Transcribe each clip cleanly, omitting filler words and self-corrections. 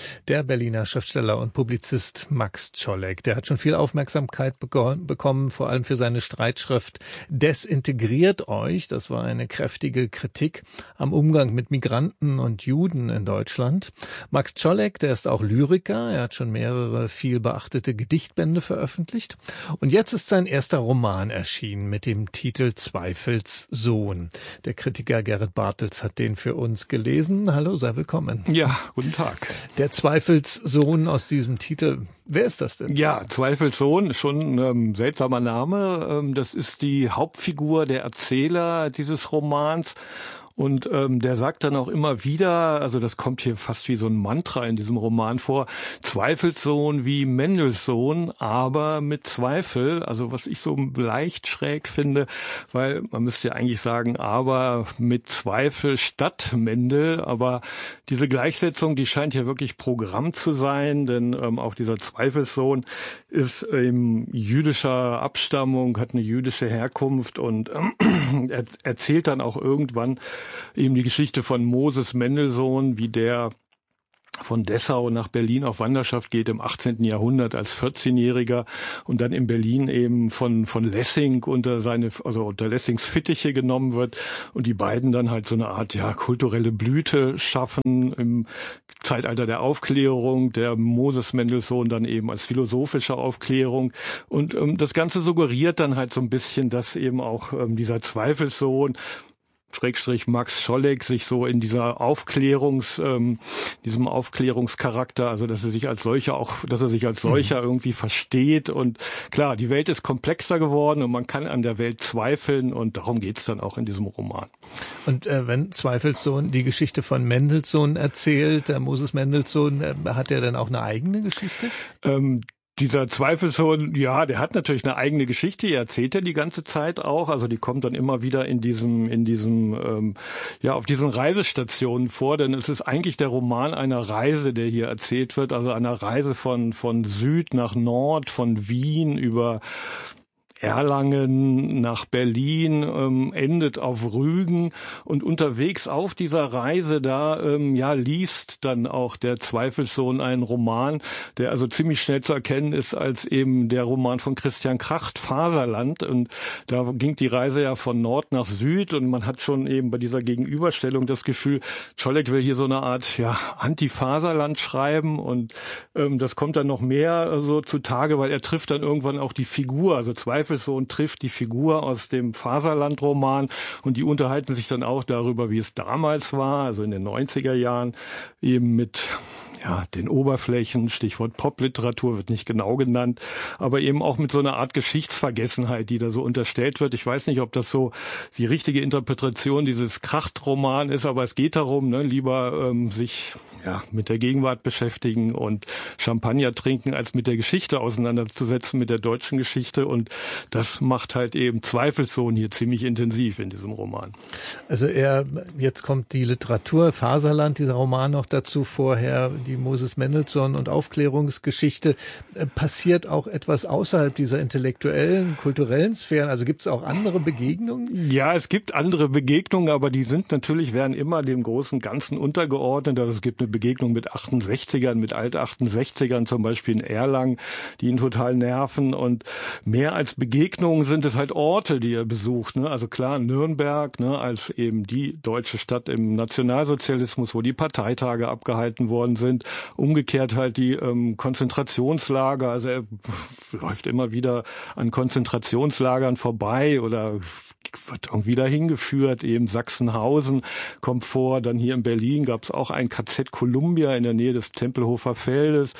Der Berliner Schriftsteller und Publizist Max Czolek, der hat schon viel Aufmerksamkeit bekommen, vor allem für seine Streitschrift Desintegriert euch. Das war eine kräftige Kritik am Umgang mit Migranten und Juden in Deutschland. Max Czolek, der ist auch Lyriker. Er hat schon mehrere viel beachtete Gedichtbände veröffentlicht. Und jetzt ist sein erster Roman erschienen mit dem Titel Zweifelssohn. Der Kritiker Gerrit Bartels hat den für uns gelesen. Hallo, sei willkommen. Ja, guten Tag. Der Zweifelssohn aus diesem Titel, wer ist das denn? Ja, Zweifelssohn, schon ein seltsamer Name. Das ist die Hauptfigur, der Erzähler dieses Romans. Und der sagt dann auch immer wieder, also das kommt hier fast wie so ein Mantra in diesem Roman vor, Zweifelssohn wie Mendelssohn, aber mit Zweifel, also was ich so leicht schräg finde, weil man müsste ja eigentlich sagen, aber mit Zweifel statt Mendel, aber diese Gleichsetzung, die scheint ja wirklich Programm zu sein, denn auch dieser Zweifelssohn ist jüdischer Abstammung, hat eine jüdische Herkunft und er erzählt dann auch irgendwann eben die Geschichte von Moses Mendelssohn, wie der von Dessau nach Berlin auf Wanderschaft geht im 18. Jahrhundert als 14-Jähriger und dann in Berlin eben von Lessing unter Lessings Fittiche genommen wird und die beiden dann halt so eine Art kulturelle Blüte schaffen im Zeitalter der Aufklärung, der Moses Mendelssohn dann eben als philosophische Aufklärung und das Ganze suggeriert dann halt so ein bisschen, dass eben auch dieser Zweifelssohn Max Czolek sich so in dieser diesem Aufklärungscharakter, also dass er sich als solcher irgendwie versteht und klar, die Welt ist komplexer geworden und man kann an der Welt zweifeln und darum geht's dann auch in diesem Roman. Und wenn Zweifelssohn die Geschichte von Mendelssohn erzählt, der Moses Mendelssohn, hat er dann auch eine eigene Geschichte? Dieser Zweifelssohn, ja, der hat natürlich eine eigene Geschichte, die erzählt er die ganze Zeit auch, also die kommt dann immer wieder auf diesen Reisestationen vor, denn es ist eigentlich der Roman einer Reise, der hier erzählt wird, also einer Reise von Süd nach Nord, von Wien über Erlangen nach Berlin, endet auf Rügen und unterwegs auf dieser Reise liest dann auch der Zweifelssohn einen Roman, der also ziemlich schnell zu erkennen ist als eben der Roman von Christian Kracht, Faserland, und da ging die Reise ja von Nord nach Süd und man hat schon eben bei dieser Gegenüberstellung das Gefühl, Czolek will hier so eine Art Anti-Faserland schreiben und das kommt dann noch mehr so zutage, weil er trifft dann irgendwann auch die Figur, also Zweifelssohn trifft die Figur aus dem Faserland-Roman und die unterhalten sich dann auch darüber, wie es damals war, also in den 90er Jahren, eben mit den Oberflächen, Stichwort Popliteratur wird nicht genau genannt, aber eben auch mit so einer Art Geschichtsvergessenheit, die da so unterstellt wird. Ich weiß nicht, ob das so die richtige Interpretation dieses Kracht-Roman ist, aber es geht darum, lieber sich mit der Gegenwart beschäftigen und Champagner trinken, als mit der Geschichte auseinanderzusetzen, mit der deutschen Geschichte. Und das macht halt eben Zweifelssohn hier ziemlich intensiv in diesem Roman. Also jetzt kommt die Literatur, Faserland, dieser Roman noch dazu, vorher die Moses Mendelssohn und Aufklärungsgeschichte. Passiert auch etwas außerhalb dieser intellektuellen, kulturellen Sphären? Also gibt es auch andere Begegnungen? Ja, es gibt andere Begegnungen, aber die werden immer dem großen Ganzen untergeordnet. Also es gibt eine Begegnung mit 68ern, mit Alt-68ern, zum Beispiel in Erlangen, die ihn total nerven. Und mehr als Begegnungen sind es halt Orte, die er besucht. Also klar, Nürnberg, als eben die deutsche Stadt im Nationalsozialismus, wo die Parteitage abgehalten worden sind. Umgekehrt halt die Konzentrationslager. Also er läuft immer wieder an Konzentrationslagern vorbei oder wird irgendwie dahin geführt. Eben Sachsenhausen kommt vor. Dann hier in Berlin gab es auch ein KZ Columbia in der Nähe des Tempelhofer Feldes.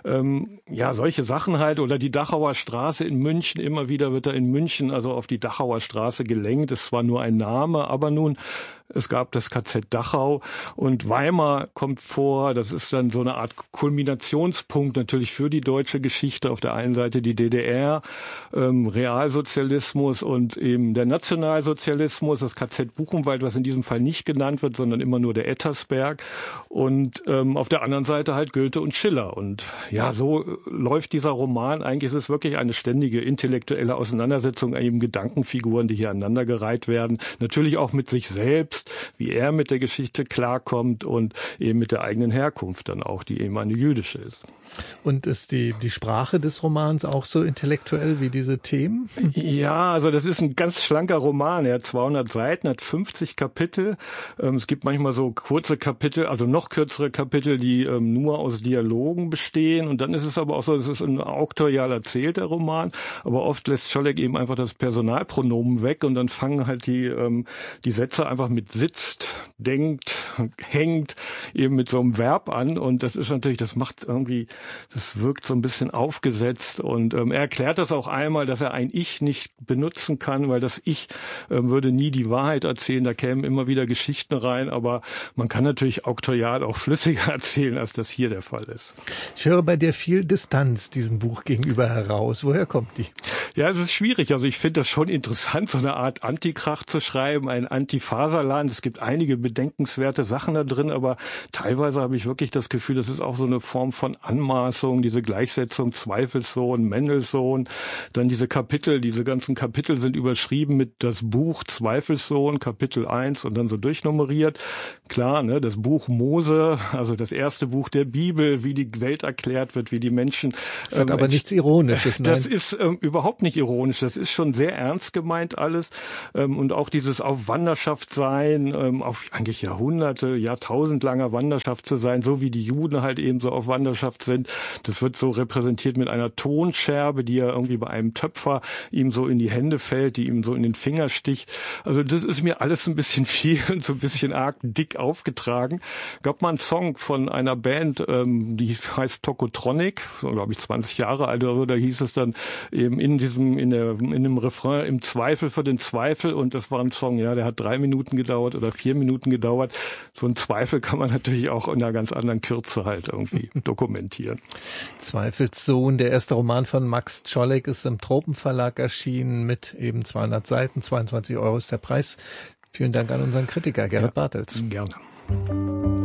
Solche Sachen halt. Oder die Dachauer Straße in München. Immer wieder wird er in München also auf die Dachauer Straße gelenkt. Es war nur ein Name, aber nun es gab das KZ Dachau und Weimar kommt vor. Das ist dann so eine Art Kulminationspunkt natürlich für die deutsche Geschichte. Auf der einen Seite die DDR, Realsozialismus und eben der Nationalsozialismus, das KZ Buchenwald, was in diesem Fall nicht genannt wird, sondern immer nur der Ettersberg. Und auf der anderen Seite halt Goethe und Schiller. Und so läuft dieser Roman. Eigentlich ist es wirklich eine ständige intellektuelle Auseinandersetzung, eben Gedankenfiguren, die hier aneinandergereiht werden. Natürlich auch mit sich selbst. benutzt, wie er mit der Geschichte klarkommt und eben mit der eigenen Herkunft dann auch, die eben eine jüdische ist. Und ist die Sprache des Romans auch so intellektuell wie diese Themen? Ja, also das ist ein ganz schlanker Roman. Er hat 200 Seiten, hat 50 Kapitel. Es gibt manchmal so kurze Kapitel, also noch kürzere Kapitel, die nur aus Dialogen bestehen. Und dann ist es aber auch so, es ist ein auktorial erzählter Roman. Aber oft lässt Colleck eben einfach das Personalpronomen weg und dann fangen halt die Sätze einfach mit sitzt, denkt, hängt, eben mit so einem Verb an. Und das ist natürlich, das wirkt so ein bisschen aufgesetzt. Und er erklärt das auch einmal, dass er ein Ich nicht benutzen kann, weil das Ich würde nie die Wahrheit erzählen. Da kämen immer wieder Geschichten rein. Aber man kann natürlich auktorial auch flüssiger erzählen, als das hier der Fall ist. Ich höre bei dir viel Distanz diesem Buch gegenüber heraus. Woher kommt die? Ja, es ist schwierig. Also ich finde das schon interessant, so eine Art Antikrach zu schreiben, ein Antifaserland. Es gibt einige bedenkenswerte Sachen da drin, aber teilweise habe ich wirklich das Gefühl, das ist auch so eine Form von Anmaßung, diese Gleichsetzung Zweifelssohn, Mendelssohn, dann diese ganzen Kapitel sind überschrieben mit das Buch Zweifelssohn, Kapitel 1 und dann so durchnummeriert. Klar, ne, das Buch Mose, also das erste Buch der Bibel, wie die Welt erklärt wird, wie die Menschen. Das hat aber nichts Ironisches. Nein. Das ist überhaupt nicht ironisch, das ist schon sehr ernst gemeint alles. Und auch dieses auf Wanderschaft sein, auf eigentlich Jahrhunderte, jahrtausendlanger Wanderschaft zu sein, so wie die Juden halt eben so auf Wanderschaft sind. Das wird so repräsentiert mit einer Tonscherbe, die ja irgendwie bei einem Töpfer ihm so in die Hände fällt, die ihm so in den Finger sticht. Also das ist mir alles ein bisschen viel und so ein bisschen arg dick aufgetragen. Gab mal einen Song von einer Band, die heißt Tokotronic, glaube ich 20 Jahre alt oder so, da hieß es dann eben in dem Refrain im Zweifel für den Zweifel und das war ein Song, ja, der hat 3 Minuten gedauert oder 4 Minuten gedauert. So ein Zweifel kann man natürlich auch in einer ganz anderen Kürze halt irgendwie dokumentieren. Zweifelssohn, der erste Roman von Max Czolek, ist im Tropenverlag erschienen mit eben 200 Seiten, 22 € ist der Preis. Vielen Dank an unseren Kritiker Gerhard Bartels. Gerne.